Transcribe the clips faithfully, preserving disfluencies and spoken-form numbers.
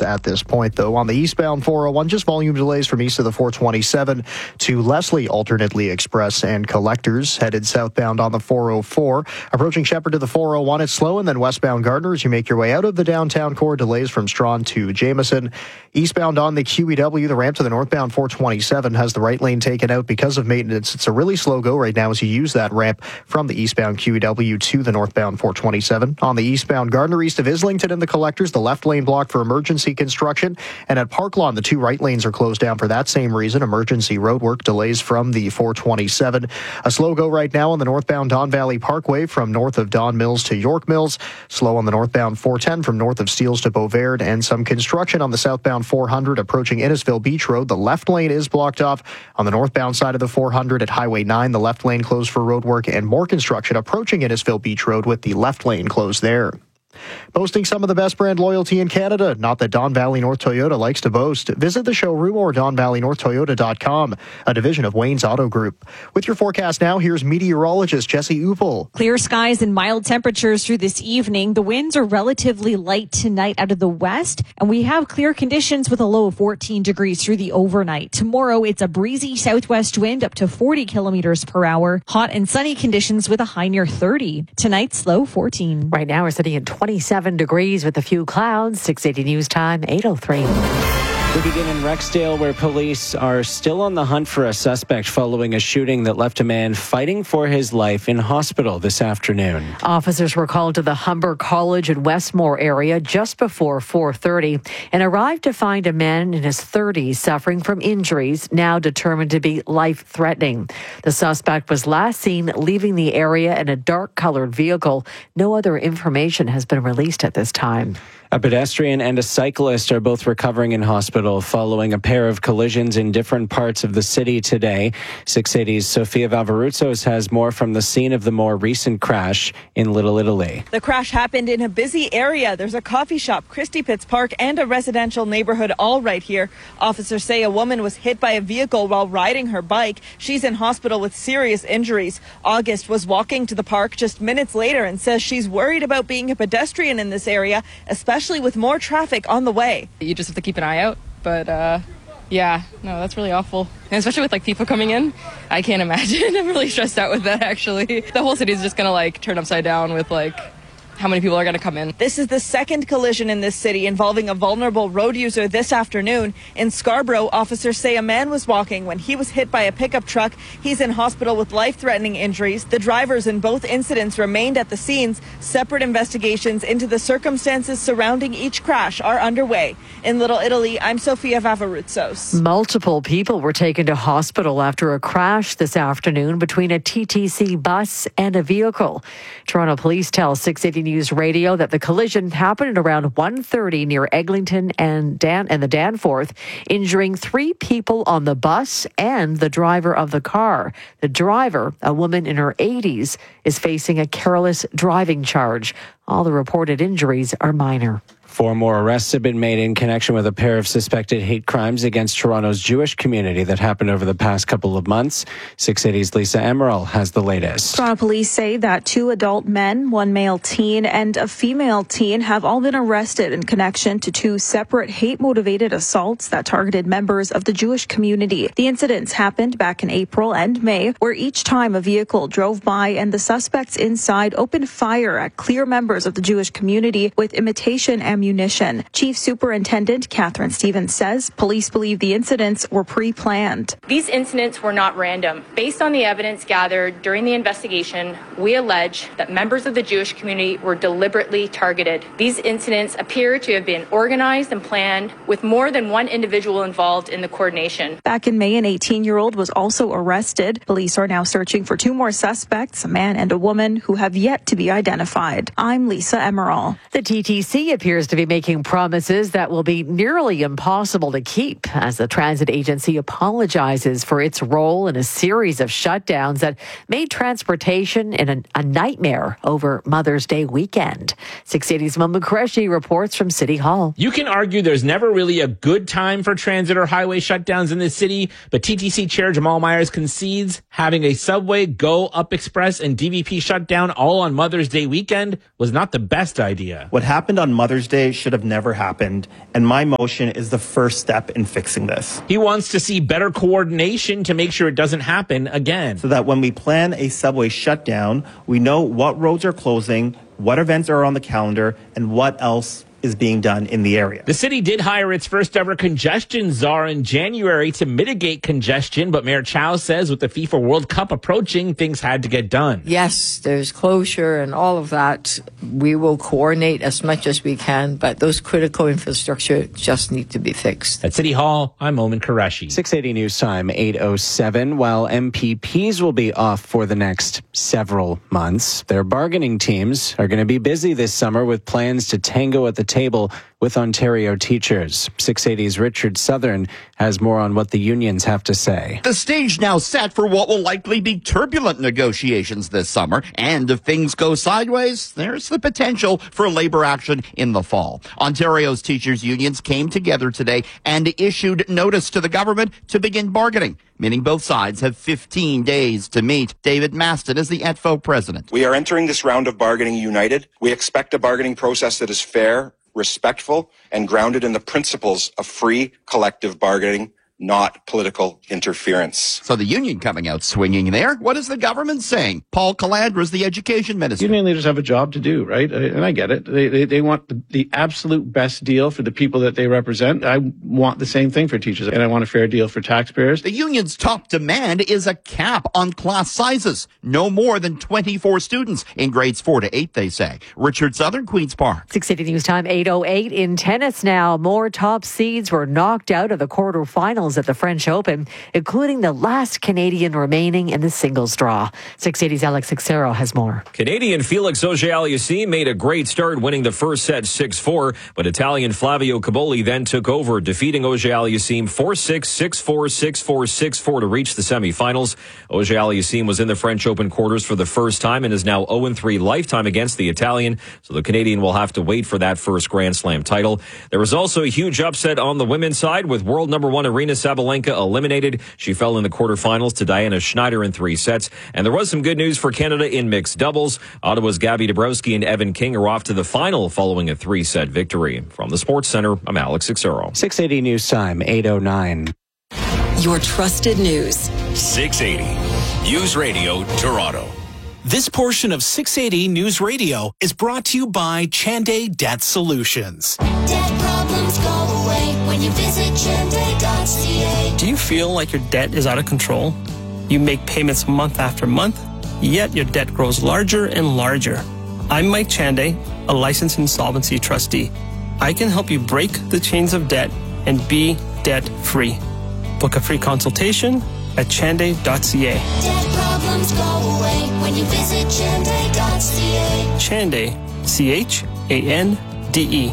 at this point, though. On the eastbound four oh one, just volume delays from east of the four twenty-seven to Leslie, alternately Express and Collectors. Headed southbound on the four oh four. Approaching Shepherd to the four oh one, it's slow, and then westbound Gardner as you make your way out of the downtown core. Delays from Strawn to Jameson. Eastbound on the Q E W, the ramp to the northbound four twenty-seven has the right lane taken out because of maintenance. It's a really slow go right now as you use that ramp from the eastbound Q E W to the northbound four twenty-seven. On the eastbound Gardner, east of Islington and the Collectors, the left lane blocked for emergency construction. And at Park Lawn, the two right lanes are closed down for that same reason. Emergency roadwork delays from the four twenty-seven. A slow go right now on the northbound Don Valley Parkway from north of Don Mills to York Mills. Slow on the northbound four ten from north of Steeles to Beauvais, and some construction on the southbound four hundred approaching Innisfil Beach Road. The left lane is blocked off. On the northbound side of the four hundred at Highway nine, the left lane closed for roadwork, and more construction approaching Innisfil Beach Road with the left lane closed there. Boasting some of the best brand loyalty in Canada. Not that Don Valley North Toyota likes to boast. Visit the showroom or don valley north toyota dot com, a division of Wayne's Auto Group. With your forecast now, here's meteorologist Jesse Upel. Clear skies and mild temperatures through this evening. The winds are relatively light tonight out of the west, and we have clear conditions with a low of fourteen degrees through the overnight. Tomorrow, it's a breezy southwest wind up to forty kilometers per hour. Hot and sunny conditions with a high near thirty. Tonight's low fourteen. Right now, we're sitting at twenty-seven degrees with a few clouds. six eighty News Time, eight oh three. We begin in Rexdale, where police are still on the hunt for a suspect following a shooting that left a man fighting for his life in hospital this afternoon. Officers were called to the Humber College and Westmore area just before four thirty and arrived to find a man in his thirties suffering from injuries now determined to be life-threatening. The suspect was last seen leaving the area in a dark-colored vehicle. No other information has been released at this time. A pedestrian and a cyclist are both recovering in hospital following a pair of collisions in different parts of the city today. six eighty's Sofia Vavarutsos has more from the scene of the more recent crash in Little Italy. The crash happened in a busy area. There's a coffee shop, Christie Pitts Park, and a residential neighborhood all right here. Officers say a woman was hit by a vehicle while riding her bike. She's in hospital with serious injuries. August was walking to the park just minutes later and says she's worried about being a pedestrian in this area, especially especially with more traffic on the way. You just have to keep an eye out, but uh, yeah, no, that's really awful. And especially with like people coming in, I can't imagine. I'm really stressed out with that, actually. The whole city is just gonna like turn upside down with like how many people are going to come in. This is the second collision in this city involving a vulnerable road user this afternoon. In Scarborough, officers say a man was walking when he was hit by a pickup truck. He's in hospital with life-threatening injuries. The drivers in both incidents remained at the scenes. Separate investigations into the circumstances surrounding each crash are underway. In Little Italy, I'm Sofia Vavarutsos. Multiple people were taken to hospital after a crash this afternoon between a T T C bus and a vehicle. Toronto police tell six eighty News Radio that the collision happened at around one thirty near Eglinton and Dan and the Danforth, injuring three people on the bus and the driver of the car. The driver, a woman in her eighties, is facing a careless driving charge. All the reported injuries are minor. Four more arrests have been made in connection with a pair of suspected hate crimes against Toronto's Jewish community that happened over the past couple of months. six eighty's Lisa Emerald has the latest. Toronto police say that two adult men, one male teen, and a female teen have all been arrested in connection to two separate hate-motivated assaults that targeted members of the Jewish community. The incidents happened back in April and May, where each time a vehicle drove by and the suspects inside opened fire at clear members of the Jewish community with imitation ammunition. Chief Superintendent Catherine Stevens says police believe the incidents were pre-planned. These incidents were not random. Based on the evidence gathered during the investigation, we allege that members of the Jewish community were deliberately targeted. These incidents appear to have been organized and planned with more than one individual involved in the coordination. Back in May, an eighteen-year-old was also arrested. Police are now searching for two more suspects, a man and a woman, who have yet to be identified. I'm Lisa Emerald. The T T C appears to be making promises that will be nearly impossible to keep as the transit agency apologizes for its role in a series of shutdowns that made transportation in a, a nightmare over Mother's Day weekend. six eighty's Mama Qureshi reports from City Hall. You can argue there's never really a good time for transit or highway shutdowns in this city, but T T C Chair Jamal Myers concedes having a Subway, Go, Up Express, and D V P shutdown all on Mother's Day weekend was not the best idea. What happened on Mother's Day Sunday should have never happened, and my motion is the first step in fixing this. He wants to see better coordination to make sure it doesn't happen again. So that when we plan a subway shutdown, we know what roads are closing, what events are on the calendar, and what else is being done in the area. The city did hire its first ever congestion czar in January to mitigate congestion, but Mayor Chow says with the FIFA World Cup approaching, things had to get done. Yes, there's closure and all of that. We will coordinate as much as we can, but those critical infrastructure just need to be fixed. At City Hall, I'm Oman Qureshi. six eighty News Time, eight oh seven. While M P Ps will be off for the next several months, their bargaining teams are going to be busy this summer with plans to tango at the table with Ontario teachers. six eighty's Richard Southern has more on what the unions have to say. The stage now set for what will likely be turbulent negotiations this summer. And if things go sideways, there's the potential for labor action in the fall. Ontario's teachers unions came together today and issued notice to the government to begin bargaining, meaning both sides have fifteen days to meet. David Maston is the E T F O president. We are entering this round of bargaining united. We expect a bargaining process that is fair, respectful, and grounded in the principles of free collective bargaining, not political interference. So the union coming out swinging there. What is the government saying? Paul Calandra is the education minister. Union leaders have a job to do, right? And I get it. They they, they want the, the absolute best deal for the people that they represent. I want the same thing for teachers, and I want a fair deal for taxpayers. The union's top demand is a cap on class sizes. No more than twenty-four students in grades four to eight, they say. Richard Southern, Queen's Park. six eighty News Time, eight oh eight. In tennis now, more top seeds were knocked out of the quarterfinals at the French Open, including the last Canadian remaining in the singles draw. six eighty's Alex Xero has more. Canadian Felix Auger-Aliassime made a great start, winning the first set six four, but Italian Flavio Caboli then took over, defeating Auger-Aliassime four six, six four, six four, six four to reach the semifinals. Auger-Aliassime was in the French Open quarters for the first time and is now oh three lifetime against the Italian, so the Canadian will have to wait for that first Grand Slam title. There was also a huge upset on the women's side, with world number one Aryna Sabalenka eliminated. She fell in the quarterfinals to Diana Schneider in three sets. And there was some good news for Canada in mixed doubles. Ottawa's Gabby Dabrowski and Evan King are off to the final following a three-set victory. From the Sports Center, I'm Alex Xero. six eighty News Time, eight oh nine. Your trusted news. six eighty News Radio, Toronto. This portion of six eighty News Radio is brought to you by Chanday Debt Solutions. Debt problems go away when you visit chanday dot c a. Do you feel like your debt is out of control? You make payments month after month, yet your debt grows larger and larger. I'm Mike Chanday, a licensed insolvency trustee. I can help you break the chains of debt and be debt-free. Book a free consultation at chanday dot c a. Debt problems go away when you visit chanday dot c a. Chanday, C H A N D E.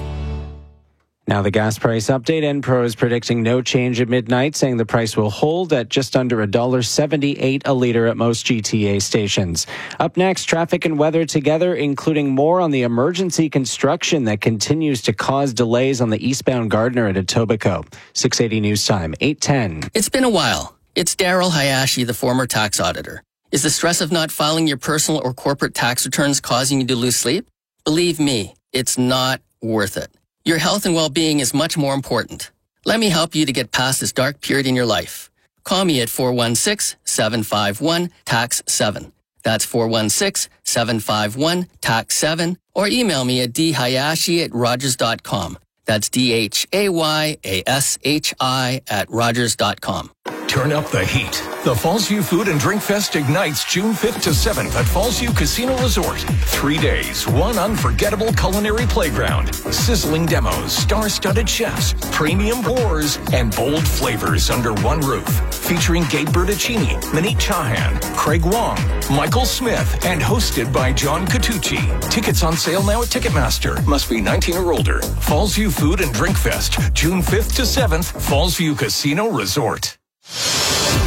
Now the gas price update. Enpro is predicting no change at midnight, saying the price will hold at just under one dollar seventy-eight a litre at most G T A stations. Up next, traffic and weather together, including more on the emergency construction that continues to cause delays on the eastbound Gardiner at Etobicoke. six eighty News Time, eight ten. It's been a while. It's Daryl Hayashi, the former tax auditor. Is the stress of not filing your personal or corporate tax returns causing you to lose sleep? Believe me, it's not worth it. Your health and well-being is much more important. Let me help you to get past this dark period in your life. Call me at four one six, seven five one, T A X seven. That's four one six, seven five one, T A X seven. Or email me at d hayashi at rogers dot com. That's D H A Y A S H I at rogers dot com. Turn up the heat. The Fallsview Food and Drink Fest ignites June fifth to seventh at Fallsview Casino Resort. Three days, one unforgettable culinary playground, sizzling demos, star-studded chefs, premium pours, and bold flavors under one roof. Featuring Gabe Bertuccini, Maneet Chauhan, Craig Wong, Michael Smith, and hosted by John Catucci. Tickets on sale now at Ticketmaster. Must be nineteen or older. Fallsview Food and Drink Fest, June fifth to seventh, Fallsview Casino Resort.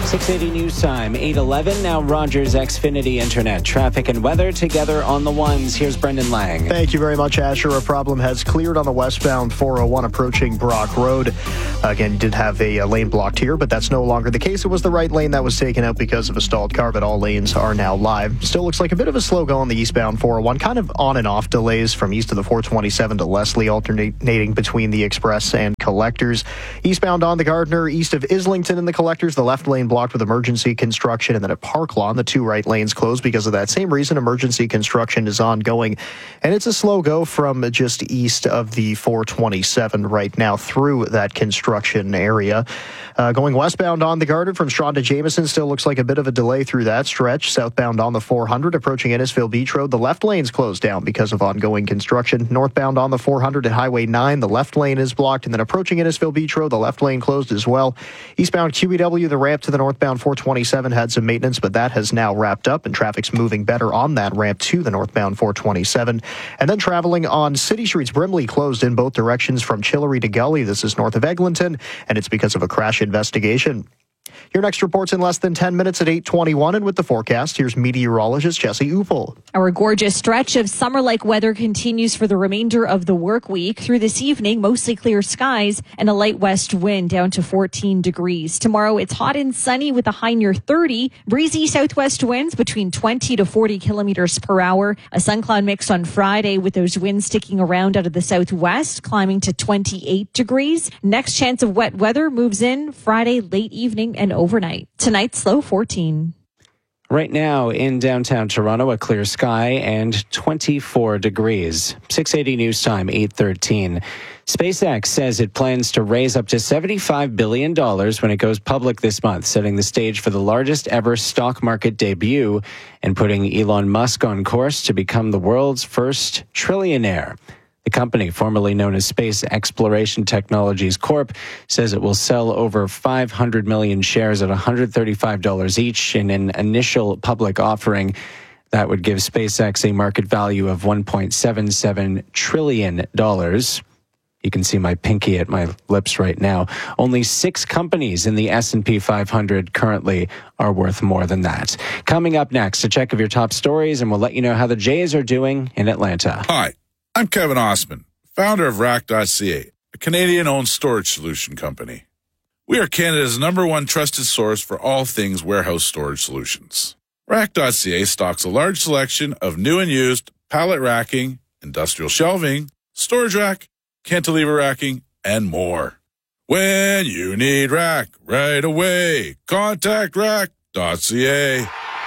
six eighty News Time, eight eleven. Now Rogers Xfinity Internet. Traffic and weather together on the ones. Here's Brendan Lang. Thank you very much, Asher. A problem has cleared on the westbound four oh one approaching Brock Road. Again, you did have a, a lane blocked here, but that's no longer the case. It was the right lane that was taken out because of a stalled car, but all lanes are now live. Still looks like a bit of a slow go on the eastbound four oh one. Kind of on and off delays from east of the four twenty-seven to Leslie, alternating between the Express and Collectors. Eastbound on the Gardner, east of Islington and the Collectors, the left lane blocked with emergency construction, and then at Park Lawn, the two right lanes closed because of that same reason. Emergency construction is ongoing, and it's a slow go from just east of the four twenty-seven right now through that construction area. Uh, going westbound on the Gardner from Strawn to Jameson, still looks like a bit of a delay through that stretch. Southbound on the four hundred approaching Innisfil Beach Road, the left lane's closed down because of ongoing construction. Northbound on the four hundred at Highway nine, the left lane is blocked, and then approaching Innisfil Beach Road, the left lane closed as well. Eastbound Q E W, the ramp to the northbound four twenty-seven had some maintenance, but that has now wrapped up, and traffic's moving better on that ramp to the northbound four twenty-seven. And then traveling on City Streets, Brimley closed in both directions from Chillery to Gully. This is north of Eglinton, and it's because of a crash investigation. Your next report's in less than ten minutes at eight twenty-one, and with the forecast, here's meteorologist Jesse Uppel. Our gorgeous stretch of summer-like weather continues for the remainder of the work week. Through this evening, mostly clear skies and a light west wind down to fourteen degrees. Tomorrow, it's hot and sunny with a high near thirty. Breezy southwest winds between twenty to forty kilometers per hour. A sun cloud mix on Friday with those winds sticking around out of the southwest, climbing to twenty-eight degrees. Next chance of wet weather moves in Friday late evening and overnight. Tonight's low fourteen. Right now in downtown Toronto, a clear sky and twenty-four degrees. six eighty News Time, eight thirteen. SpaceX says it plans to raise up to seventy-five billion dollars when it goes public this month, setting the stage for the largest ever stock market debut and putting Elon Musk on course to become the world's first trillionaire. The company, formerly known as Space Exploration Technologies Corp, says it will sell over five hundred million shares at one hundred thirty-five dollars each in an initial public offering. That would give SpaceX a market value of one point seven seven trillion dollars. You can see my pinky at my lips right now. Only six companies in the S and P five hundred currently are worth more than that. Coming up next, a check of your top stories, and we'll let you know how the Jays are doing in Atlanta. Hi. I'm Kevin Osman, founder of Rack dot C A, a Canadian-owned storage solution company. We are Canada's number one trusted source for all things warehouse storage solutions. Rack dot C A stocks a large selection of new and used pallet racking, industrial shelving, storage rack, cantilever racking, and more. When you need rack right away, contact Rack dot C A.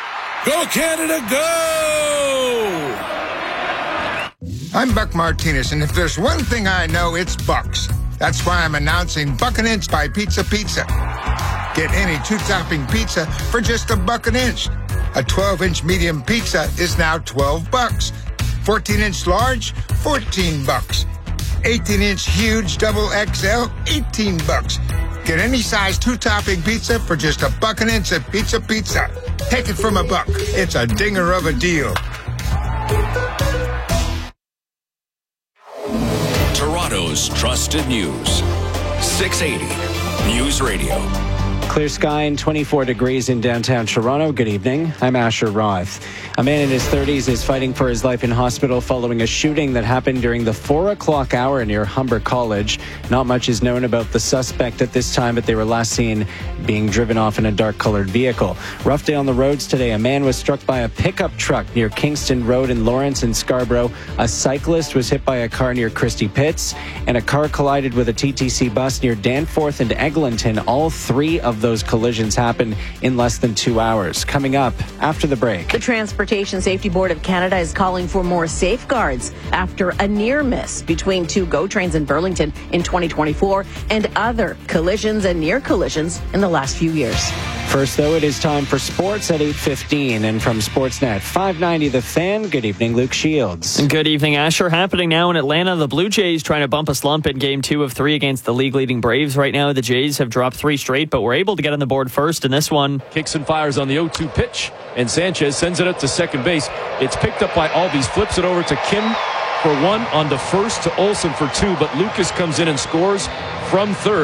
Go Canada, go! I'm Buck Martinez, and if there's one thing I know, it's Bucks. That's why I'm announcing Buck an Inch by Pizza Pizza. Get any two-topping pizza for just a buck an inch. A twelve-inch medium pizza is now twelve bucks. fourteen-inch large, fourteen bucks. eighteen-inch huge double X L, eighteen bucks. Get any size two-topping pizza for just a buck an inch at Pizza Pizza. Take it from a buck. It's a dinger of a deal. Toronto's trusted news. six eighty News Radio. Clear sky and twenty-four degrees in downtown Toronto. Good evening. I'm Asher Roth. A man in his thirties is fighting for his life in hospital following a shooting that happened during the four o'clock hour near Humber College. Not much is known about the suspect at this time, but they were last seen being driven off in a dark-colored vehicle. Rough day on the roads today. A man was struck by a pickup truck near Kingston Road in Lawrence and Scarborough. A cyclist was hit by a car near Christie Pitts, and a car collided with a T T C bus near Danforth and Eglinton. All three of those collisions happened in less than two hours. Coming up after the break. The Transportation Safety Board of Canada is calling for more safeguards after a near miss between two GO trains in Burlington in twenty twenty-four and other collisions and near collisions in the last few years. First, though, it is time for sports at eight fifteen. And from Sportsnet five ninety The Fan, good evening, Luke Shields. Good evening, Asher. Happening now in Atlanta, the Blue Jays trying to bump a slump in game two of three against the league-leading Braves. Right now, the Jays have dropped three straight, but were able to get on the board first in this one. Kicks and fires on the oh two pitch, and Sanchez sends it up to second base. It's picked up by Albies, flips it over to Kim for one, on to first to Olsen for two, but Lucas comes in and scores from third.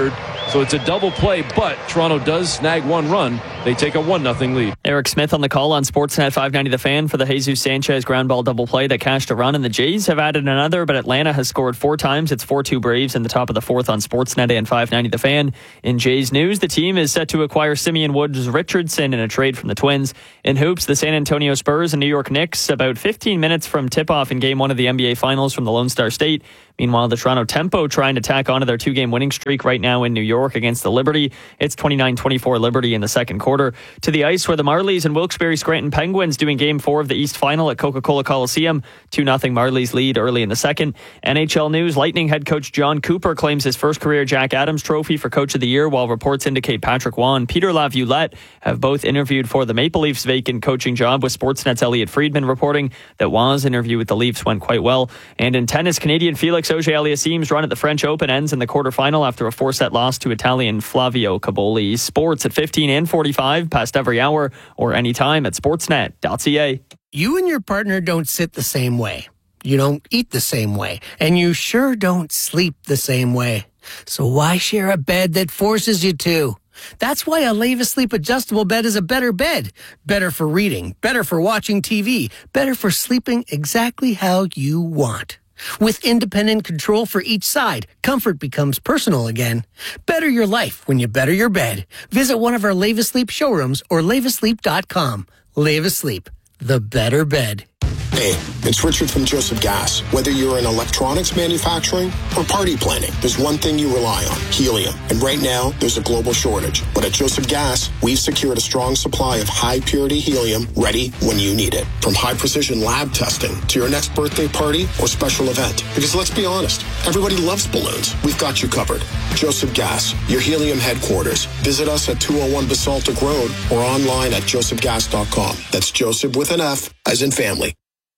So it's a double play, but Toronto does snag one run. They take a one nothing lead. Eric Smith on the call on Sportsnet five ninety The Fan for the Jesus Sanchez ground ball double play that cashed a run, and the Jays have added another, but Atlanta has scored four times. It's four two Braves in the top of the fourth on Sportsnet and five ninety The Fan. In Jays news, the team is set to acquire Simeon Woods Richardson in a trade from the Twins. In hoops, the San Antonio Spurs and New York Knicks about fifteen minutes from tip-off in game one of the N B A Finals from the Lone Star State. Meanwhile, the Toronto Tempo trying to tack onto their two-game winning streak right now in New York against the Liberty. It's twenty-nine twenty-four Liberty in the second quarter. To the ice where the Marlies and Wilkes-Barre Scranton Penguins doing game four of the East Final at Coca-Cola Coliseum. two nothing Marlies lead early in the second. N H L news, Lightning head coach John Cooper claims his first career Jack Adams trophy for Coach of the Year, while reports indicate Patrick Waugh and Peter Laviolette have both interviewed for the Maple Leafs' vacant coaching job, with Sportsnet's Elliot Friedman reporting that Waugh's interview with the Leafs went quite well. And in tennis, Canadian Felix Auger-Aliassime's run at the French Open ends in the quarterfinal after a four-set loss to Italian Flavio Caboli. Sports at fifteen and forty-five, past every hour or anytime at sportsnet dot c a. You and your partner don't sit the same way. You don't eat the same way. And you sure don't sleep the same way. So why share a bed that forces you to? That's why a Leva Sleep adjustable bed is a better bed. Better for reading, better for watching T V, better for sleeping exactly how you want. With independent control for each side, comfort becomes personal again. Better your life when you better your bed. Visit one of our Leva Sleep showrooms or leva sleep dot com. Leva Sleep, the better bed. Hey, it's Richard from Joseph Gas. Whether you're in electronics manufacturing or party planning, there's one thing you rely on, helium. And right now, there's a global shortage. But at Joseph Gas, we've secured a strong supply of high-purity helium ready when you need it. From high-precision lab testing to your next birthday party or special event. Because let's be honest, everybody loves balloons. We've got you covered. Joseph Gas, your helium headquarters. Visit us at two oh one Basaltic Road or online at joseph gas dot com. That's Joseph with an F, as in family.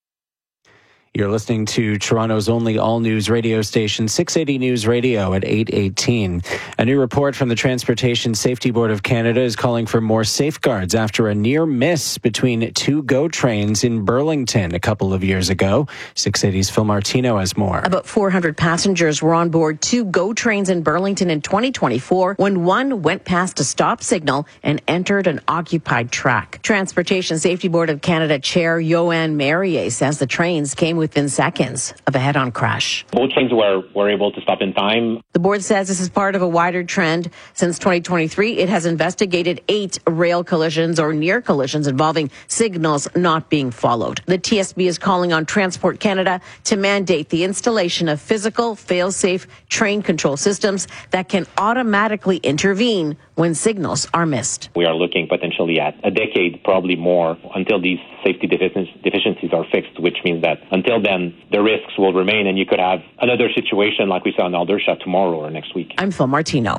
You're listening to Toronto's only all-news radio station, six eighty News Radio at eight eighteen. A new report from the Transportation Safety Board of Canada is calling for more safeguards after a near miss between two GO trains in Burlington a couple of years ago. six eighty's Phil Martino has more. About four hundred passengers were on board two GO trains in Burlington in twenty twenty-four when one went past a stop signal and entered an occupied track. Transportation Safety Board of Canada Chair Yoann Marier says the trains came with within seconds of a head-on crash. Both trains were, were able to stop in time. The board says this is part of a wider trend. Since twenty twenty-three, it has investigated eight rail collisions or near collisions involving signals not being followed. The T S B is calling on Transport Canada to mandate the installation of physical, fail-safe train control systems that can automatically intervene when signals are missed. We are looking potentially at a decade, probably more, until these safety deficiencies are fixed, which means that until then, the risks will remain and you could have another situation like we saw in Aldershot tomorrow or next week. I'm Phil Martino.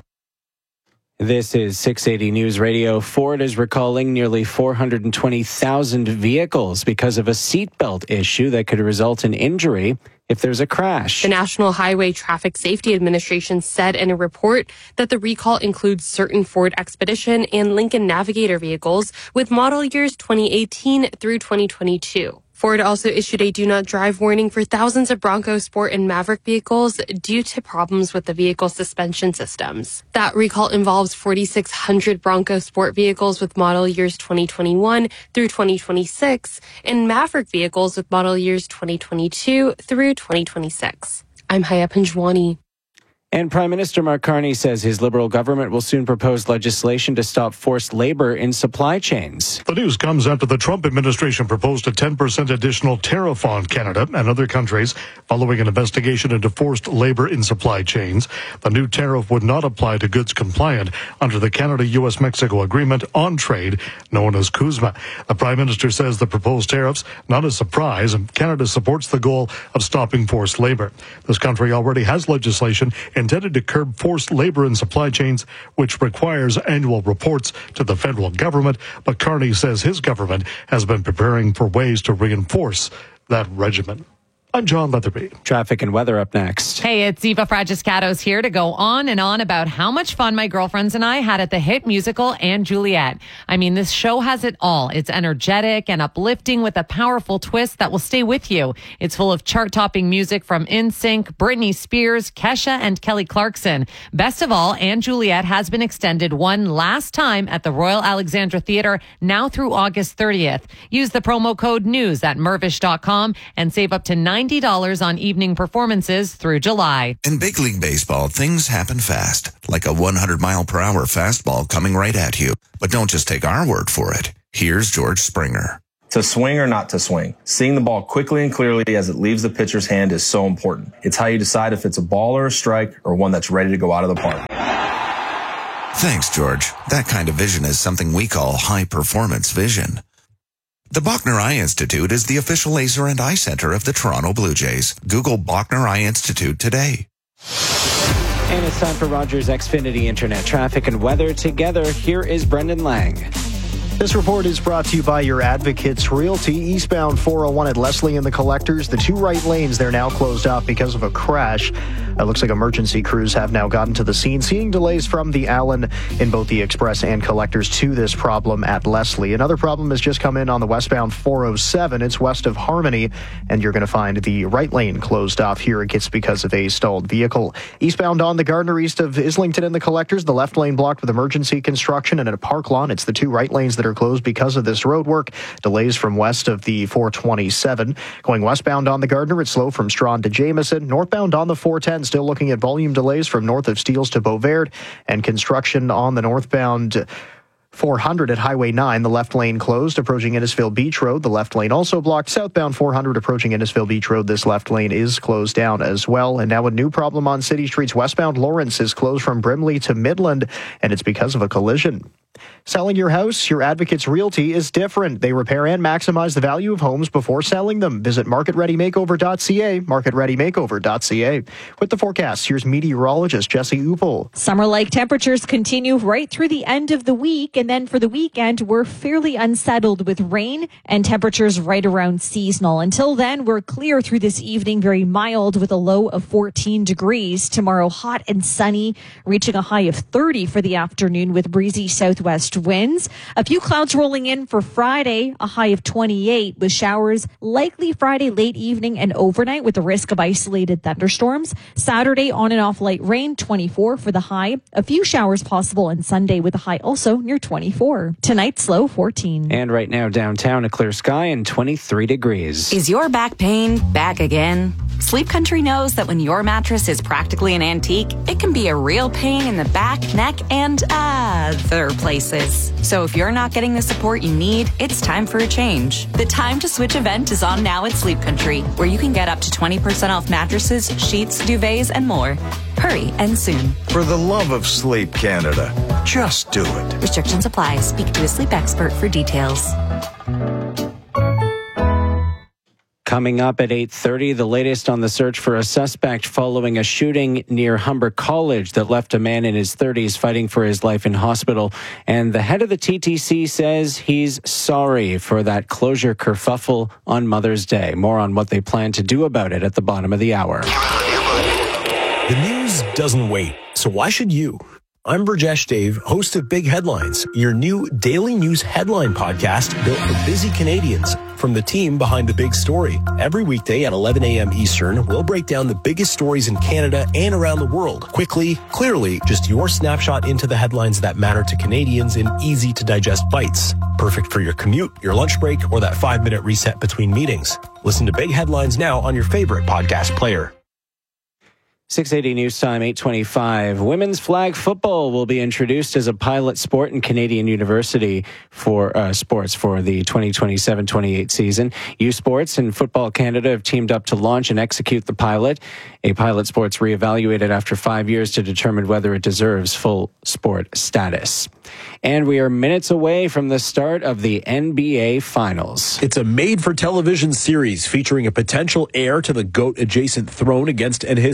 This is six eighty News Radio. Ford is recalling nearly four hundred twenty thousand vehicles because of a seatbelt issue that could result in injury if there's a crash. The National Highway Traffic Safety Administration said in a report that the recall includes certain Ford Expedition and Lincoln Navigator vehicles with model years twenty eighteen through twenty twenty-two. Ford also issued a do not drive warning for thousands of Bronco Sport and Maverick vehicles due to problems with the vehicle suspension systems. That recall involves forty-six hundred Bronco Sport vehicles with model years twenty twenty-one through twenty twenty-six and Maverick vehicles with model years twenty twenty-two through twenty twenty-six. I'm Haya Panjwani. And Prime Minister Mark Carney says his Liberal government will soon propose legislation to stop forced labor in supply chains. The news comes after the Trump administration proposed a ten percent additional tariff on Canada and other countries following an investigation into forced labor in supply chains. The new tariff would not apply to goods compliant under the Canada-U S Mexico Agreement on Trade, known as CUSMA. The Prime Minister says the proposed tariffs not a surprise, and Canada supports the goal of stopping forced labor. This country already has legislation intended to curb forced labor in supply chains, which requires annual reports to the federal government. But Carney says his government has been preparing for ways to reinforce that regimen. I'm John Leatherby. Traffic and weather up next. Hey, it's Eva Fragiscatos here to go on and on about how much fun my girlfriends and I had at the hit musical And Juliet. I mean, this show has it all. It's energetic and uplifting with a powerful twist that will stay with you. It's full of chart-topping music from N Sync, Britney Spears, Kesha, and Kelly Clarkson. Best of all, And Juliet has been extended one last time at the Royal Alexandra Theatre, now through August thirtieth. Use the promo code NEWS at mervish dot com and save up to ninety dollars on evening performances through July. In big league baseball, things happen fast, like a one hundred mile per hour fastball coming right at you. But don't just take our word for it. Here's George Springer. To swing or not to swing, seeing the ball quickly and clearly as it leaves the pitcher's hand is so important. It's how you decide if it's a ball or a strike or one that's ready to go out of the park. Thanks, George. That kind of vision is something we call high-performance vision. The Bachner Eye Institute is the official laser and eye center of the Toronto Blue Jays. Google Bachner Eye Institute today. And it's time for Rogers Xfinity Internet traffic and weather. Together, here is Brendan Lang. This report is brought to you by your Advocates Realty. Eastbound four oh one at Leslie and the Collectors. The two right lanes, they're now closed off because of a crash. It looks like emergency crews have now gotten to the scene, seeing delays from the Allen in both the Express and Collectors to this problem at Leslie. Another problem has just come in on the westbound four oh seven. It's west of Harmony, and you're going to find the right lane closed off here. It gets because of a stalled vehicle. Eastbound on the Gardner, east of Islington and the Collectors, the left lane blocked with emergency construction, and at a park lawn, it's the two right lanes that are closed because of this road work. Delays from west of the four twenty-seven. Going westbound on the Gardner, it's slow from Strawn to Jameson. Northbound on the four ten, still looking at volume delays from north of Steeles to Beauvert, and construction on the northbound four hundred at Highway nine, the left lane closed. Approaching Innisfil Beach Road, the left lane also blocked. Southbound four hundred approaching Innisfil Beach Road, this left lane is closed down as well. And now a new problem on city streets. Westbound Lawrence is closed from Brimley to Midland, and it's because of a collision. Selling your house, your Advocates Realty is different. They repair and maximize the value of homes before selling them. Visit market ready makeover dot c a, market ready makeover dot c a. With the forecast, here's meteorologist Jesse Upel. Summer-like temperatures continue right through the end of the week, and then for the weekend, we're fairly unsettled with rain and temperatures right around seasonal. Until then, we're clear through this evening, very mild with a low of fourteen degrees. Tomorrow, hot and sunny, reaching a high of thirty for the afternoon with breezy southwest winds. A few clouds rolling in for Friday, a high of twenty-eight with showers likely Friday late evening and overnight with the risk of isolated thunderstorms. Saturday on and off light rain, twenty-four for the high. A few showers possible on Sunday with a high also near twenty-four. Tonight's low fourteen. And right now downtown, a clear sky and twenty-three degrees. Is your back pain back again? Sleep Country knows that when your mattress is practically an antique, it can be a real pain in the back, neck, and other places. So if you're not getting the support you need, it's time for a change. The Time to Switch event is on now at Sleep Country, where you can get up to twenty percent off mattresses, sheets, duvets, and more. Hurry and soon. For the love of sleep, Canada, just do it. Restrictions apply. Speak to a sleep expert for details. Coming up at eight thirty, the latest on the search for a suspect following a shooting near Humber College that left a man in his thirties fighting for his life in hospital. And the head of the T T C says he's sorry for that closure kerfuffle on Mother's Day. More on what they plan to do about it at the bottom of the hour. The news doesn't wait, so why should you? I'm Burjesh Dave, host of Big Headlines, your new daily news headline podcast built for busy Canadians from the team behind the big story. Every weekday at eleven a.m. Eastern, we'll break down the biggest stories in Canada and around the world. Quickly, clearly, just your snapshot into the headlines that matter to Canadians in easy-to-digest bites. Perfect for your commute, your lunch break, or that five-minute reset between meetings. Listen to Big Headlines now on your favorite podcast player. six eighty News Time, eight twenty-five. Women's flag football will be introduced as a pilot sport in Canadian University for uh, sports for the twenty twenty-seven twenty-eight season. U Sports and Football Canada have teamed up to launch and execute the pilot. A pilot sport's reevaluated after five years to determine whether it deserves full sport status. And we are minutes away from the start of the N B A Finals. It's a made-for-television series featuring a potential heir to the GOAT-adjacent throne against an historic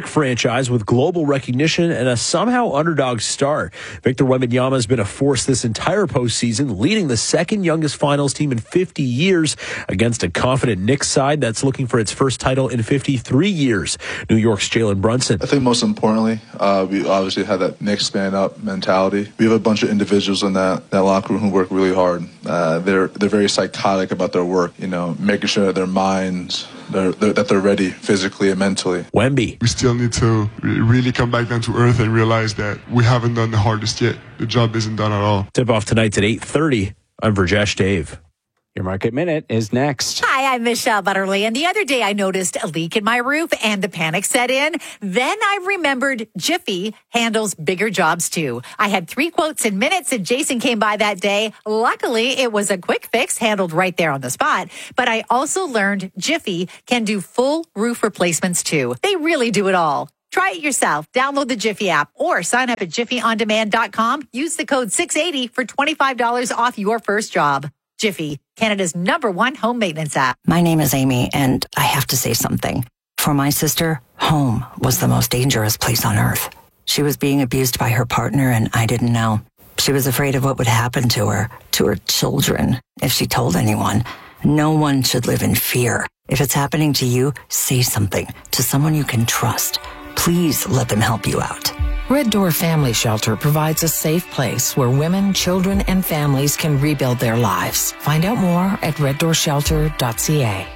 historic franchise with global recognition and a somehow underdog start. Victor Wembanyama has been a force this entire postseason, leading the second youngest finals team in fifty years against a confident Knicks side that's looking for its first title in fifty-three years. New York's Jalen Brunson. I think most importantly, uh, we obviously have that Knicks stand-up mentality. We have a bunch of individuals in that, that locker room who work really hard. Uh, they're they're very psychotic about their work, you know, making sure that their minds, they're, they're, that they're ready physically and mentally. Wemby. We still need to really come back down to earth and realize that we haven't done the hardest yet. The job isn't done at all. Tip-off tonight's at eight thirty. I'm Verjesh Dave. Your Market Minute is next. Hi, I'm Michelle Butterly, and the other day I noticed a leak in my roof and the panic set in. Then I remembered Jiffy handles bigger jobs too. I had three quotes in minutes and Jason came by that day. Luckily, it was a quick fix handled right there on the spot. But I also learned Jiffy can do full roof replacements too. They really do it all. Try it yourself. Download the Jiffy app or sign up at jiffy on demand dot com. Use the code six eighty for twenty-five dollars off your first job. Jiffy, Canada's number one home maintenance app. My name is Amy, and I have to say something. For my sister, home was the most dangerous place on earth. She was being abused by her partner, and I didn't know. She was afraid of what would happen to her, to her children, if she told anyone. No one should live in fear. If it's happening to you, say something to someone you can trust. Please let them help you out. Red Door Family Shelter provides a safe place where women, children, and families can rebuild their lives. Find out more at red door shelter dot c a.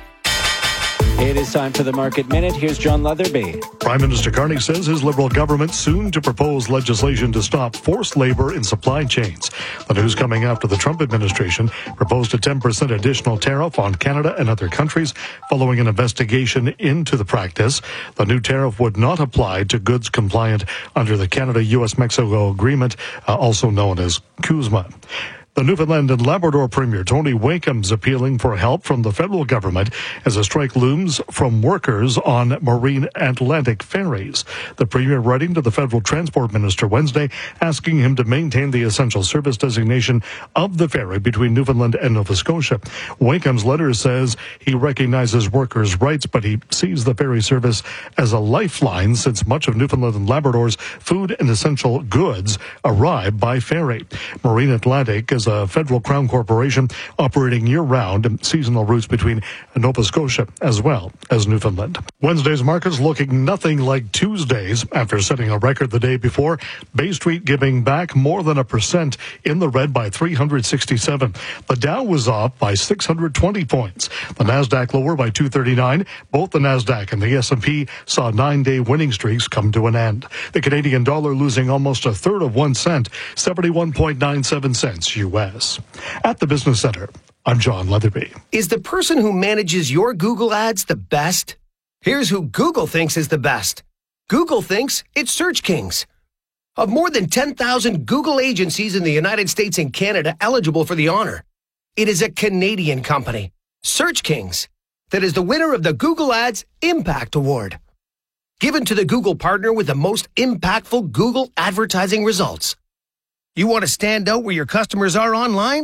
It is time for the Market Minute. Here's John Leatherby. Prime Minister Carney says his Liberal government soon to propose legislation to stop forced labor in supply chains. The news coming after the Trump administration proposed a ten percent additional tariff on Canada and other countries following an investigation into the practice. The new tariff would not apply to goods compliant under the Canada-U S Mexico Agreement, uh, also known as CUSMA. The Newfoundland and Labrador Premier Tony Wakeham's appealing for help from the federal government as a strike looms from workers on Marine Atlantic ferries. The Premier writing to the federal transport minister Wednesday asking him to maintain the essential service designation of the ferry between Newfoundland and Nova Scotia. Wakeham's letter says he recognizes workers' rights, but he sees the ferry service as a lifeline since much of Newfoundland and Labrador's food and essential goods arrive by ferry. Marine Atlantic is a federal crown corporation operating year-round and seasonal routes between Nova Scotia as well as Newfoundland. Wednesday's markets looking nothing like Tuesday's after setting a record the day before. Bay Street giving back more than a percent in the red by three hundred sixty-seven. The Dow was up by six hundred twenty points. The Nasdaq lower by two thirty-nine. Both the Nasdaq and the S and P saw nine-day winning streaks come to an end. The Canadian dollar losing almost a third of one cent, seventy-one point nine seven cents U S. At the Business Center, I'm John Leatherby. Is the person who manages your Google ads the best? Here's who Google thinks is the best. Google thinks it's Search Kings. Of more than ten thousand Google agencies in the United States and Canada eligible for the honor, it is a Canadian company, Search Kings, that is the winner of the Google Ads Impact Award, given to the Google partner with the most impactful Google advertising results. You want to stand out where your customers are online?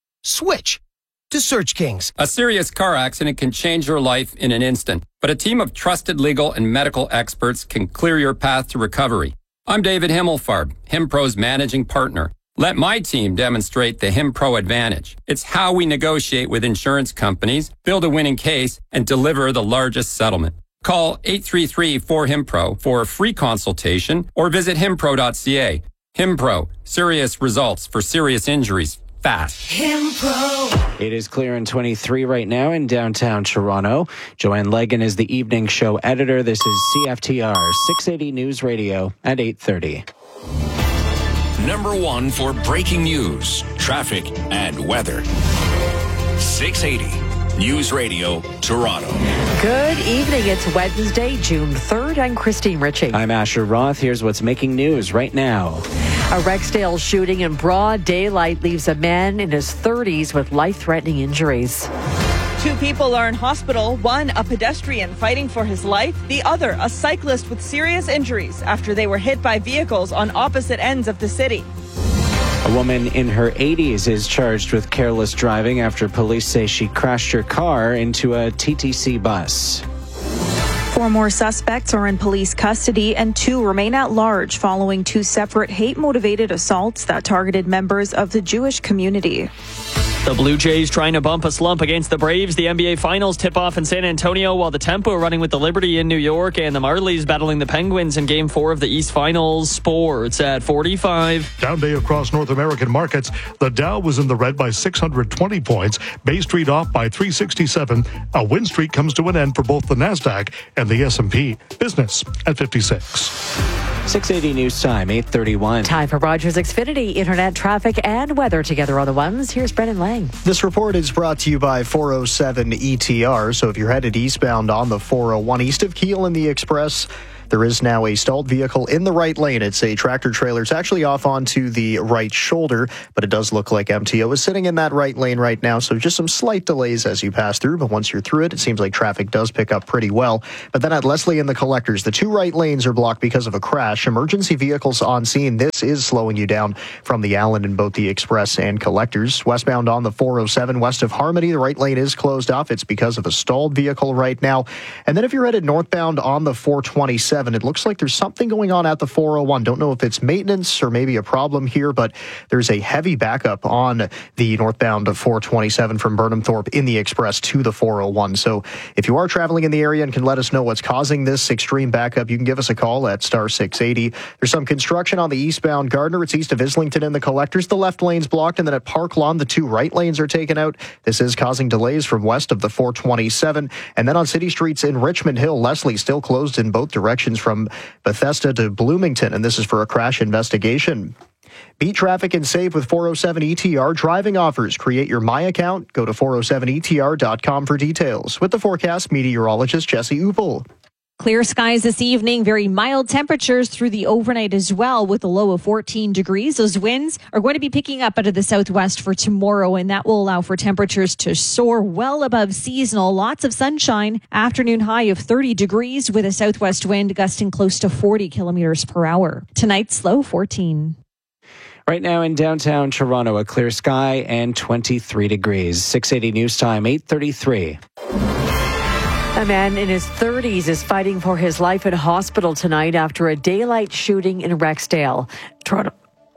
Switch to Search Kings. A serious car accident can change your life in an instant, but a team of trusted legal and medical experts can clear your path to recovery. I'm David Himmelfarb, HimPro's managing partner. Let my team demonstrate the HimPro advantage. It's how we negotiate with insurance companies, build a winning case, and deliver the largest settlement. Call eight three three four HimPro for a free consultation or visit himpro dot c a. HimPro, serious results for serious injuries, fast. HimPro. It is clear in twenty-three right now in downtown Toronto. Joanne Legan is the evening show editor. This is C F T R six eighty News Radio at eight thirty. Number one for breaking news, traffic, and weather. six eighty News Radio, Toronto. Good evening. It's Wednesday, June third. I'm Christine Ritchie. I'm Asher Roth. Here's what's making news right now. A Rexdale shooting in broad daylight leaves a man in his thirties with life-threatening injuries. Two people are in hospital, one a pedestrian fighting for his life, the other a cyclist with serious injuries after they were hit by vehicles on opposite ends of the city. A woman in her eighties is charged with careless driving after police say she crashed her car into a T T C bus. Four more suspects are in police custody and two remain at large following two separate hate-motivated assaults that targeted members of the Jewish community. The Blue Jays trying to bump a slump against the Braves. The N B A Finals tip-off in San Antonio, while the Tempo running with the Liberty in New York, and the Marlies battling the Penguins in Game four of the East Finals. Sports at forty-five. Down day across North American markets. The Dow was in the red by six hundred twenty points. Bay Street off by three sixty-seven. A win streak comes to an end for both the NASDAQ and the S and P. Business at fifty-six. six eighty News Time, eight thirty-one. Time for Rogers Xfinity, internet, traffic, and weather together on the ones. Here's Brennan Lang. This report is brought to you by four oh seven E T R. So if you're headed eastbound on the four oh one east of Kiel in the Express, there is now a stalled vehicle in the right lane. It's a tractor trailer. It's actually off onto the right shoulder, but it does look like M T O is sitting in that right lane right now. So just some slight delays as you pass through, but once you're through it, it seems like traffic does pick up pretty well. But then at Leslie and the Collectors, the two right lanes are blocked because of a crash. Emergency vehicles on scene. This is slowing you down from the Allen in both the Express and Collectors. Westbound on the four oh seven west of Harmony, the right lane is closed off. It's because of a stalled vehicle right now. And then if you're headed northbound on the four twenty-seven, it looks like there's something going on at the four oh one. Don't know if it's maintenance or maybe a problem here, but there's a heavy backup on the northbound four twenty-seven from Burnham Thorpe in the Express to the four oh one. So if you are traveling in the area and can let us know what's causing this extreme backup, you can give us a call at star six eighty. There's some construction on the eastbound Gardner. It's east of Islington and the Collectors. The left lane's blocked, and then at Park Lawn, the two right lanes are taken out. This is causing delays from west of the four twenty-seven. And then on city streets in Richmond Hill, Leslie still closed in both directions from Bethesda to Bloomington, and this is for a crash investigation. Beat traffic and save with four oh seven E T R driving offers. Create your My Account. Go to four oh seven E T R dot com for details. With the forecast, meteorologist Jesse Upel. Clear skies this evening, very mild temperatures through the overnight as well, with a low of fourteen degrees. Those winds are going to be picking up out of the southwest for tomorrow, and that will allow for temperatures to soar well above seasonal. Lots of sunshine, afternoon high of thirty degrees with a southwest wind gusting close to forty kilometers per hour. Tonight's low fourteen. Right now in downtown Toronto, a clear sky and twenty-three degrees. six eighty News Time, eight thirty-three. A man in his thirties is fighting for his life in hospital tonight after a daylight shooting in Rexdale. Toronto.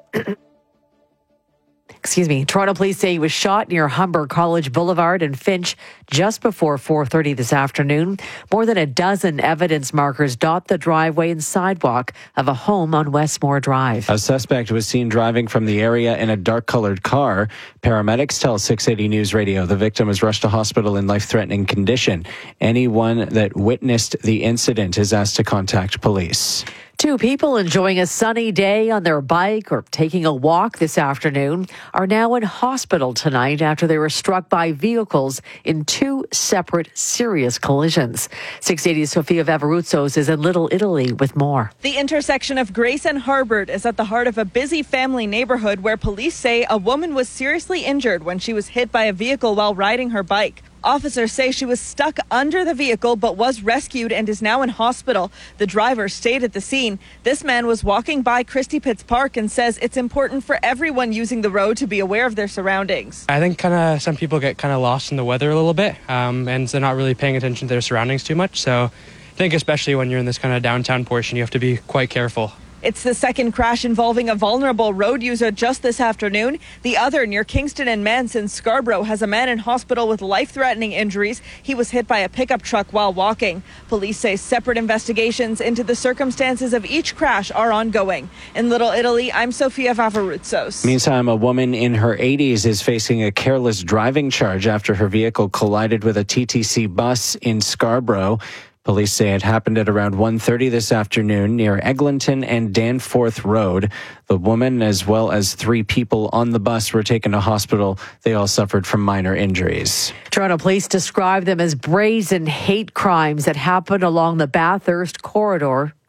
Excuse me. Toronto police say he was shot near Humber College Boulevard and Finch just before four thirty this afternoon. More than a dozen evidence markers dot the driveway and sidewalk of a home on Westmore Drive. A suspect was seen driving from the area in a dark-colored car. Paramedics tell six eighty News Radio the victim was rushed to hospital in life-threatening condition. Anyone that witnessed the incident is asked to contact police. Two people enjoying a sunny day on their bike or taking a walk this afternoon are now in hospital tonight after they were struck by vehicles in two separate serious collisions. six eighty's Sofia Vavaruzos is in Little Italy with more. The intersection of Grace and Harbert is at the heart of a busy family neighborhood where police say a woman was seriously injured when she was hit by a vehicle while riding her bike. Officers say she was stuck under the vehicle but was rescued and is now in hospital. The driver stayed at the scene. This man was walking by Christie Pitts Park and says it's important for everyone using the road to be aware of their surroundings. I think kind of some people get kind of lost in the weather a little bit um, and they're not really paying attention to their surroundings too much. So I think especially when you're in this kind of downtown portion, you have to be quite careful. It's the second crash involving a vulnerable road user just this afternoon. The other near Kingston and Manson, Scarborough, has a man in hospital with life-threatening injuries. He was hit by a pickup truck while walking. Police say separate investigations into the circumstances of each crash are ongoing. In Little Italy, I'm Sofia Vavaruzos. Meantime, a woman in her eighties is facing a careless driving charge after her vehicle collided with a T T C bus in Scarborough. Police say it happened at around one thirty this afternoon near Eglinton and Danforth Road. The woman, as well as three people on the bus, were taken to hospital. They all suffered from minor injuries. Toronto police describe them as brazen hate crimes that happened along the Bathurst corridor,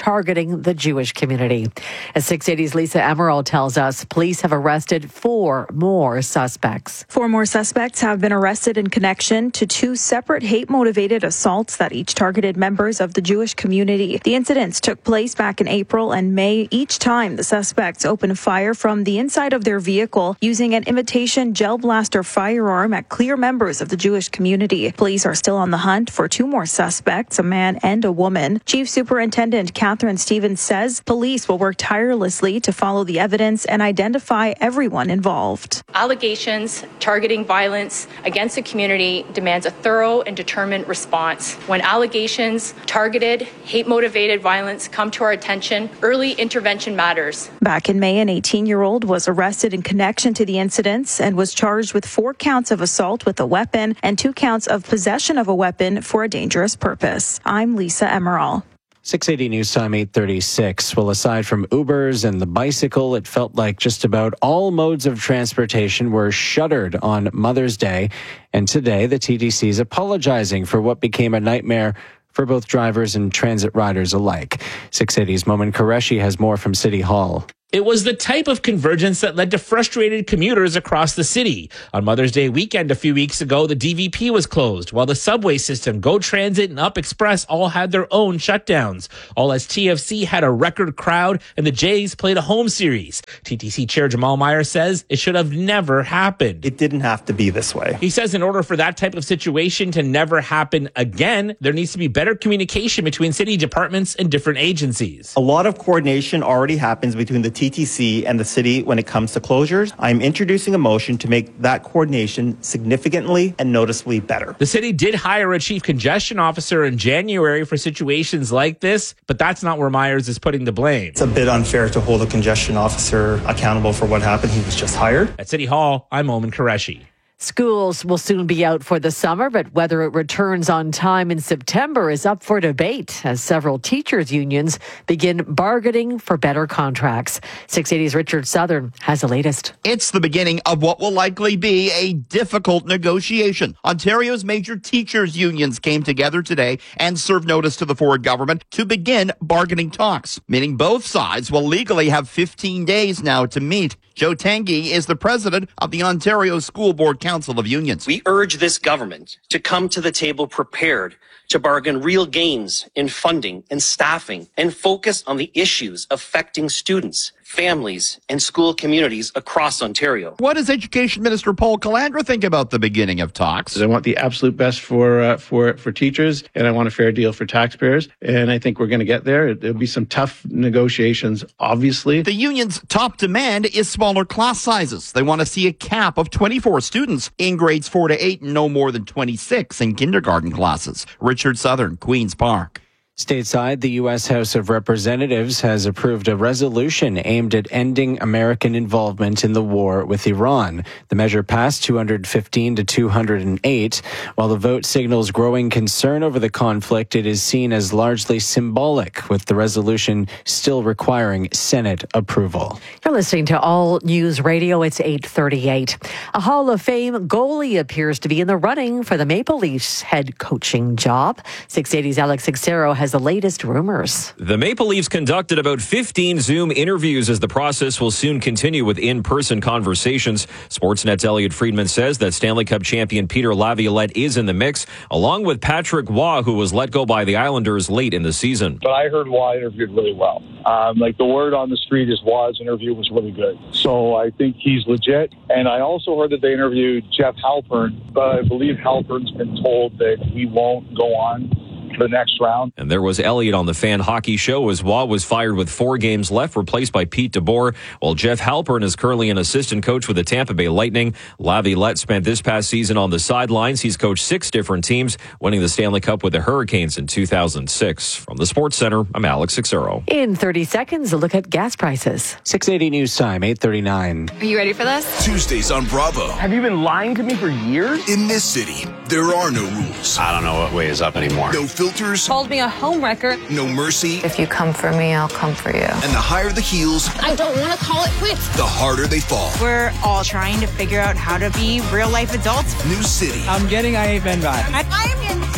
targeting the Jewish community. As six eighty's Lisa Emerald tells us, police have arrested four more suspects. Four more suspects have been arrested in connection to two separate hate-motivated assaults that each targeted members of the Jewish community. The incidents took place back in April and May. Each time, the suspects opened fire from the inside of their vehicle using an imitation gel blaster firearm at clear members of the Jewish community. Police are still on the hunt for two more suspects, a man and a woman. Chief Superintendent Catherine Stevens says police will work tirelessly to follow the evidence and identify everyone involved. Allegations targeting violence against the community demands a thorough and determined response. When allegations targeted, hate-motivated violence come to our attention, early intervention matters. Back in May, an eighteen-year-old was arrested in connection to the incidents and was charged with four counts of assault with a weapon and two counts of possession of a weapon for a dangerous purpose. I'm Lisa Emerald. six eighty News Time, eight thirty-six. Well, aside from Ubers and the bicycle, it felt like just about all modes of transportation were shuttered on Mother's Day. And today, the T T C is apologizing for what became a nightmare for both drivers and transit riders alike. six eighty's Momin Qureshi has more from City Hall. It was the type of convergence that led to frustrated commuters across the city. On Mother's Day weekend a few weeks ago, the D V P was closed, while the subway system, Go Transit, and Up Express all had their own shutdowns. All as T F C had a record crowd and the Jays played a home series. T T C Chair Jamal Meyer says it should have never happened. It didn't have to be this way. He says in order for that type of situation to never happen again, there needs to be better communication between city departments and different agencies. A lot of coordination already happens between the T T C and the city when it comes to closures. I'm introducing a motion to make that coordination significantly and noticeably better. The city did hire a chief congestion officer in January for situations like this, but that's not where Myers is putting the blame. It's a bit unfair to hold a congestion officer accountable for what happened. He was just hired. At City Hall, I'm Momin Qureshi. Schools will soon be out for the summer, but whether it returns on time in September is up for debate as several teachers' unions begin bargaining for better contracts. six eighty's Richard Southern has the latest. It's the beginning of what will likely be a difficult negotiation. Ontario's major teachers' unions came together today and served notice to the Ford government to begin bargaining talks, meaning both sides will legally have fifteen days now to meet. Joe Tanguy is the president of the Ontario School Board Council of Unions. We urge this government to come to the table prepared to bargain real gains in funding and staffing and focus on the issues affecting students, families, and school communities across Ontario. What does Education Minister Paul Calandra think about the beginning of talks? I want the absolute best for uh, for for teachers, and I want a fair deal for taxpayers, and I think we're going to get there. There'll be some tough negotiations, obviously. The union's top demand is smaller class sizes. They want to see a cap of twenty-four students in grades four to eight and no more than twenty-six in kindergarten classes. Richard Southern, Queen's Park. Stateside, the U S House of Representatives has approved a resolution aimed at ending American involvement in the war with Iran. The measure passed two hundred fifteen to two hundred eight. While the vote signals growing concern over the conflict, it is seen as largely symbolic, with the resolution still requiring Senate approval. You're listening to All News Radio. It's eight thirty-eight. A Hall of Fame goalie appears to be in the running for the Maple Leafs head coaching job. six eighty's Alex Xero has the latest rumors. The Maple Leafs conducted about fifteen Zoom interviews as the process will soon continue with in-person conversations. Sportsnet's Elliot Friedman says that Stanley Cup champion Peter Laviolette is in the mix, along with Patrick Waugh, who was let go by the Islanders late in the season. But I heard Waugh interviewed really well. Um, like the word on the street is Waugh's interview was really good. So I think he's legit. And I also heard that they interviewed Jeff Halpern, but I believe Halpern's been told that he won't go on the next round. And there was Elliott on the Fan Hockey Show as Waugh was fired with four games left, replaced by Pete DeBoer, while Jeff Halpern is currently an assistant coach with the Tampa Bay Lightning. Laviolette spent this past season on the sidelines. He's coached six different teams, winning the Stanley Cup with the Hurricanes in two thousand six. From the Sports Center, I'm Alex Xero. In thirty seconds, a look at gas prices. six eighty News Time, eight thirty-nine. Are you ready for this? Tuesdays on Bravo. Have you been lying to me for years? In this city, there are no rules. I don't know what way is up anymore. No filters. Called me a homewrecker. No mercy. If you come for me, I'll come for you. And the higher the heels, I don't want to call it quits. The harder they fall. We're all trying to figure out how to be real life adults. New City. I'm getting I Ain't Been Bad. I, I am in tears.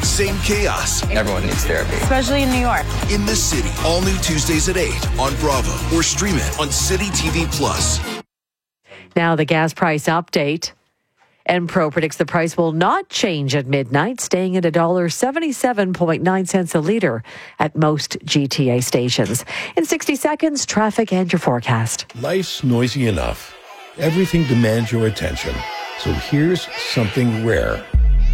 Same chaos. Everyone needs therapy. Especially in New York. In the City. All new Tuesdays at eight on Bravo or stream it on City T V Plus. Now the gas price update. Enpro predicts the price will not change at midnight, staying at one dollar seventy-seven point nine cents a litre at most G T A stations. In sixty seconds, traffic and your forecast. Life's noisy enough. Everything demands your attention. So here's something rare.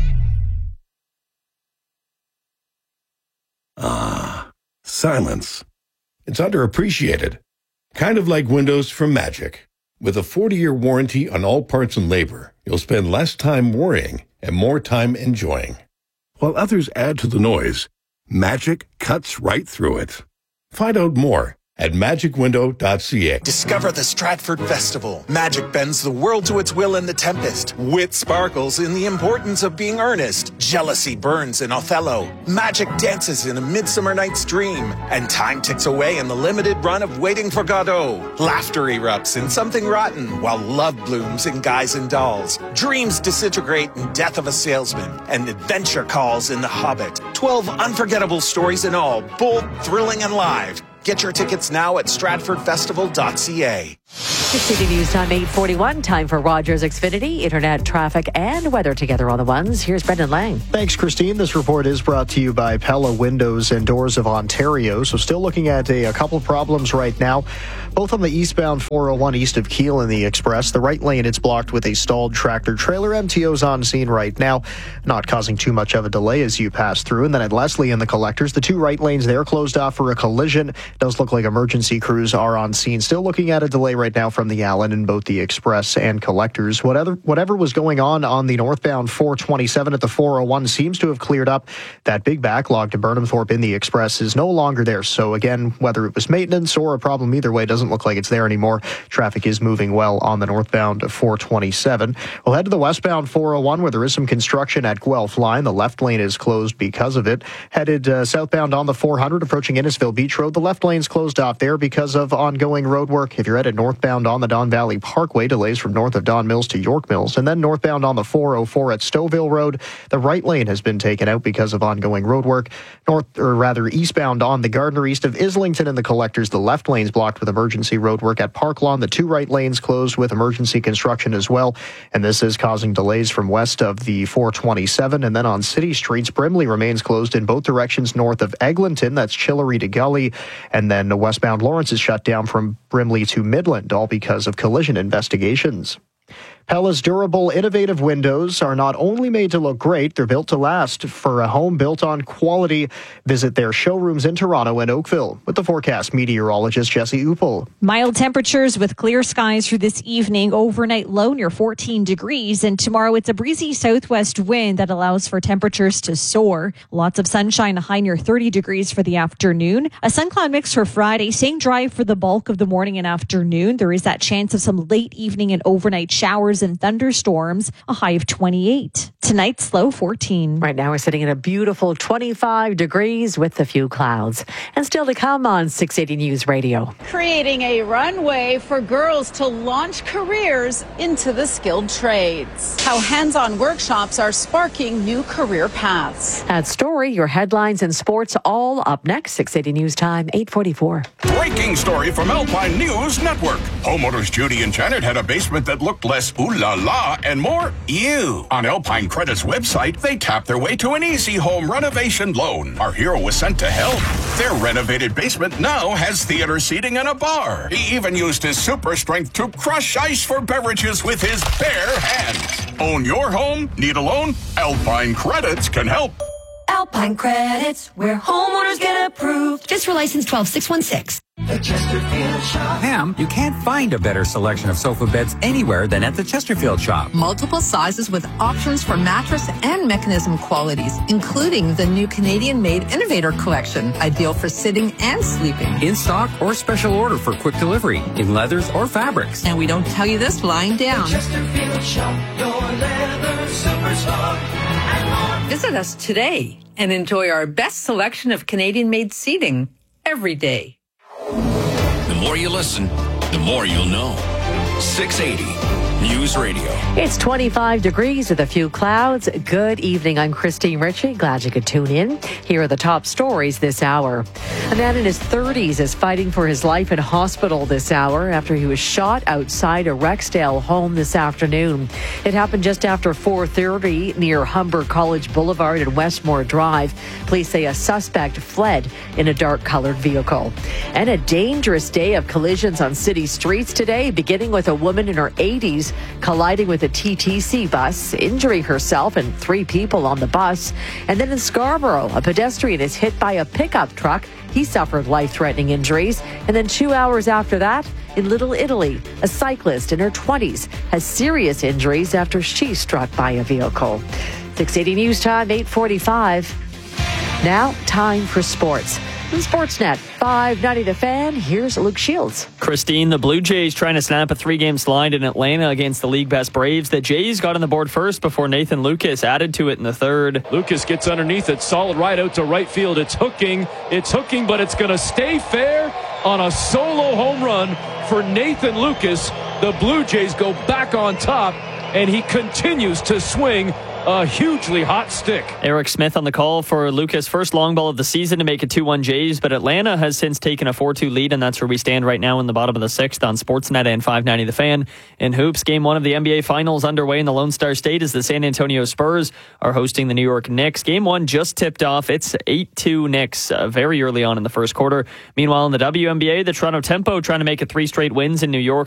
Ah, silence. It's underappreciated. Kind of like Windows from Magic. With a forty-year warranty on all parts and labor, you'll spend less time worrying and more time enjoying. While others add to the noise, Magic cuts right through it. Find out more at magic window dot c a. Discover the Stratford Festival. Magic bends the world to its will in The Tempest. Wit sparkles in the importance of being earnest. Jealousy burns in Othello. Magic dances in A Midsummer Night's Dream. And time ticks away in the limited run of Waiting for Godot. Laughter erupts in Something Rotten, while love blooms in Guys and Dolls. Dreams disintegrate in Death of a Salesman. And adventure calls in The Hobbit. Twelve unforgettable stories in all, bold, thrilling, and live. Get your tickets now at stratford festival dot c a. six eighty News Time, eight forty-one. Time for Rogers Xfinity. Internet, traffic, and weather together on the ones. Here's Brendan Lang. Thanks, Christine. This report is brought to you by Pella Windows and Doors of Ontario. So still looking at a, a couple of problems right now, both on the eastbound four oh one east of Keele in the Express. The right lane, it's blocked with a stalled tractor trailer. M T O's on scene right now, not causing too much of a delay as you pass through. And then at Leslie and the Collectors, the two right lanes there closed off for a collision. Does look like emergency crews are on scene. Still looking at a delay right now from the Allen in both the Express and Collectors. Whatever whatever was going on on the northbound four twenty-seven at the four oh one seems to have cleared up. That big backlog to Burnham Thorpe in the Express is no longer there. So again, whether it was maintenance or a problem, either way, doesn't look like it's there anymore. Traffic is moving well on the northbound four twenty-seven. We'll head to the westbound four oh one where there is some construction at Guelph Line. The left lane is closed because of it. Headed uh, southbound on the four hundred approaching Innisfil Beach Road. The left lane's closed off there because of ongoing road work. If you're headed northbound on the Don Valley Parkway, delays from north of Don Mills to York Mills. And then northbound on the four oh four at Stouffville Road, the right lane has been taken out because of ongoing road work. North, or rather eastbound on the Gardner east of Islington and the Collectors, the left lane's blocked with emergency road work at Park Lawn. The two right lanes closed with emergency construction as well. And this is causing delays from west of the four twenty-seven. And then on city streets, Brimley remains closed in both directions north of Eglinton. That's Chillery to Gully. And then westbound Lawrence is shut down from Brimley to Midland, all because of collision investigations. Pella's durable, innovative windows are not only made to look great, they're built to last. For a home built on quality, visit their showrooms in Toronto and Oakville. With the forecast, meteorologist Jesse Uppel. Mild temperatures with clear skies for this evening. Overnight low near fourteen degrees. And tomorrow it's a breezy southwest wind that allows for temperatures to soar. Lots of sunshine, a high near thirty degrees for the afternoon. A sun cloud mix for Friday, staying dry for the bulk of the morning and afternoon. There is that chance of some late evening and overnight showers and thunderstorms, a high of twenty-eight. Tonight's low fourteen. Right now we're sitting at a beautiful twenty-five degrees with a few clouds. And still to come on six eighty News Radio. Creating a runway for girls to launch careers into the skilled trades. How hands-on workshops are sparking new career paths. That story, your headlines and sports all up next. six eighty News Time, eight forty-four. Breaking story from Alpine News Network. Homeowners Judy and Janet had a basement that looked less ooh la la and more ew. On Alpine Credit's website, they tapped their way to an easy home renovation loan. Our hero was sent to help. Their renovated basement now has theater seating and a bar. He even used his super strength to crush ice for beverages with his bare hands. Own your home? Need a loan? Alpine Credits can help. Alpine Credits, where homeowners get approved. Just for license twelve six one six. The Chesterfield Shop. Pam, you can't find a better selection of sofa beds anywhere than at the Chesterfield Shop. Multiple sizes with options for mattress and mechanism qualities, including the new Canadian-made Innovator Collection, ideal for sitting and sleeping. In stock or special order for quick delivery, in leathers or fabrics. And we don't tell you this lying down. The Chesterfield Shop, your leather superstar. Visit us today and enjoy our best selection of Canadian-made seating every day. The more you listen, the more you'll know. six eighty News Radio. It's twenty-five degrees with a few clouds. Good evening. I'm Christine Ritchie. Glad you could tune in. Here are the top stories this hour. A man in his thirties is fighting for his life in hospital this hour after he was shot outside a Rexdale home this afternoon. It happened just after four thirty near Humber College Boulevard and Westmore Drive. Police say a suspect fled in a dark-colored vehicle. And a dangerous day of collisions on city streets today, beginning with a woman in her eighties colliding with a T T C bus, injuring herself and three people on the bus. And then in Scarborough, a pedestrian is hit by a pickup truck. He suffered life-threatening injuries. And then two hours after that, in Little Italy, a cyclist in her twenties has serious injuries after she struck by a vehicle. six eighty News Time, eight forty-five. Now, time for sports. On Sportsnet five ninety The Fan, here's Luke Shields. Christine, the Blue Jays trying to snap a three-game slide in Atlanta against the league best Braves. The Jays got on the board first before Nathan Lucas added to it in the third. Lucas gets underneath it, solid right out to right field. It's hooking, it's hooking, but it's going to stay fair on a solo home run for Nathan Lucas. The Blue Jays go back on top, and he continues to swing a hugely hot stick. Eric Smith on the call for Lucas' first long ball of the season to make it two one Jays, but Atlanta has since taken a four two lead, and that's where we stand right now in the bottom of the sixth on Sportsnet and five ninety The Fan. In hoops, game one of the N B A Finals underway in the Lone Star State as the San Antonio Spurs are hosting the New York Knicks. Game one just tipped off. It's eight two Knicks uh, very early on in the first quarter. Meanwhile, in the W N B A, the Toronto Tempo trying to make it three straight wins in New York.